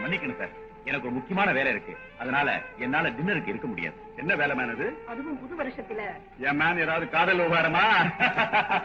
மன்னிக்கணும் சார், எனக்கு ஒரு முக்கியமான வேலை இருக்கு. அதனால என்னால டின்னருக்கு இருக்க முடியாது. என்ன வேலை மேன் அது? அதுவும் புது வருஷத்துல என் மேன் ஏதாவது காதல் விவகாரமா?